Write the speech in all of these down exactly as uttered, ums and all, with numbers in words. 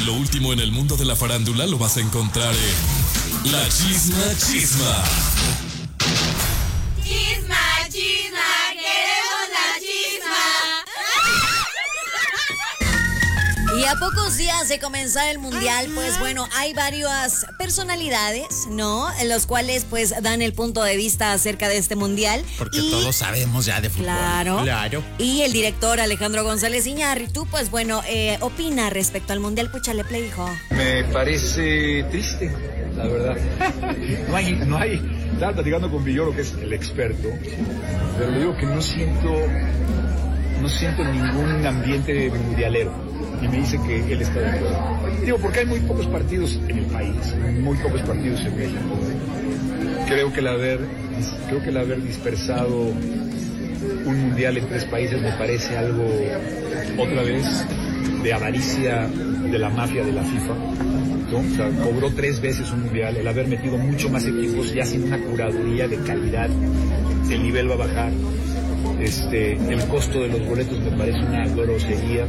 Lo último en el mundo de la farándula lo vas a encontrar en La Chisma Chisma. Chisma, chisma, queremos la chisma. Y a pocos días de comenzar el mundial, pues bueno, hay varias personalidades, ¿no? En los cuales pues dan el punto de vista acerca de este mundial. Porque y, todos sabemos ya de fútbol. Claro. Claro. Y el director Alejandro González Iñárritu, pues bueno, eh, opina respecto al mundial. Puchale play, hijo. Me parece triste, la verdad. No hay, no hay. Estaba platicando con Villoro, que es el experto, pero le digo que no siento, no siento ningún ambiente mundialero. Y me dice que él está de acuerdo. Digo, porque hay muy pocos partidos en el país, muy pocos partidos en México. Creo que el haber, creo que el haber dispersado un mundial en tres países me parece algo, otra vez, de avaricia de la mafia de la FIFA, ¿no? O sea, cobró tres veces un mundial, el haber metido mucho más equipos ya sin una curaduría de calidad, el nivel va a bajar, este, el costo de los boletos me parece una grosería.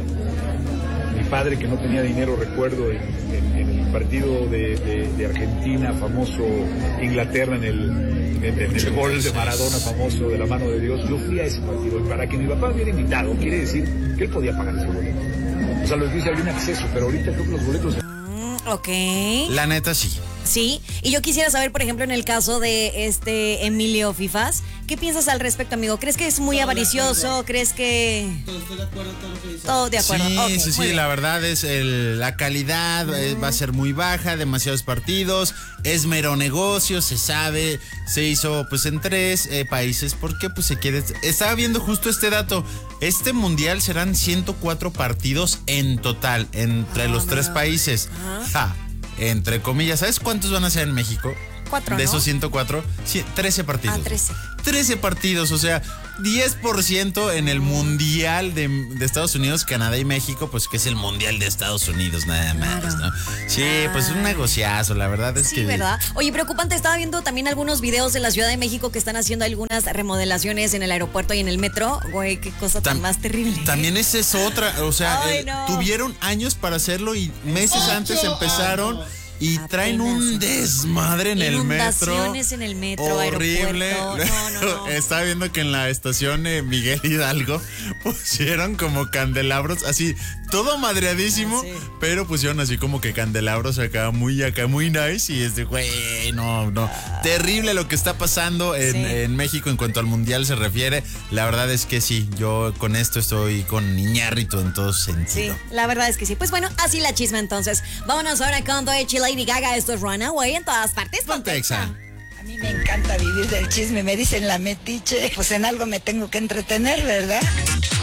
Mi padre, que no tenía dinero, recuerdo en, en, en el partido de, de, de Argentina, famoso, Inglaterra, en el, en, en el gol de Maradona, famoso, de la mano de Dios, yo fui a ese partido, y para que mi papá hubiera invitado, quiere decir que él podía pagar ese boleto. O sea, los dice, había un acceso, pero ahorita creo que los boletos... Mm, ok. La neta, sí. Sí, y yo quisiera saber, por ejemplo, en el caso de este Emilio Fifas, ¿qué piensas al respecto, amigo? ¿Crees que es muy todo avaricioso? ¿Crees que...? Todo, estoy de acuerdo todo lo que dice. Todo de acuerdo. Sí, okay, sí, sí, la verdad es el, la calidad uh-huh. eh, va a ser muy baja, demasiados partidos, es mero negocio, se sabe, se hizo pues en tres eh, países, porque pues se quiere... Estaba viendo justo este dato, este mundial serán ciento cuatro partidos en total, entre ah, los tres países. Uh-huh. Ja. Entre comillas, ¿sabes cuántos van a ser en México? Cuatro, de ¿no? esos ciento cuatro, sí, trece partidos. Ah, trece. trece partidos, o sea, diez por ciento en el Mundial de, de Estados Unidos, Canadá y México, pues que es el Mundial de Estados Unidos, nada más, claro. ¿no? Sí, ah. pues un negociazo, la verdad es sí, que... Sí, ¿verdad? Oye, preocupante, estaba viendo también algunos videos de la Ciudad de México que están haciendo algunas remodelaciones en el aeropuerto y en el metro. Güey, qué cosa tan Tam, más terrible. También esa es otra, o sea, Ay, eh, no. tuvieron años para hacerlo y meses Ocho antes empezaron... Y Apenas. traen un desmadre en el metro. Inundaciones en el metro, horrible. No, no, no. Estaba viendo que en la estación eh, Miguel Hidalgo pusieron como candelabros, así, todo madreadísimo, sí. pero pusieron así como que candelabros acá, muy acá, muy nice. Y es de, güey, no, no. Ah. Terrible lo que está pasando en, sí. en México en cuanto al mundial se refiere. La verdad es que sí, yo con esto estoy con Iñárritu en todo sentido. Sí, la verdad es que sí. Pues bueno, así la chisma entonces. Vámonos ahora con Doechi Lady Gaga. Esto es Runaway en todas partes. Pontexa. A mí me encanta vivir del chisme. Me dicen la metiche. Pues en algo me tengo que entretener, ¿verdad?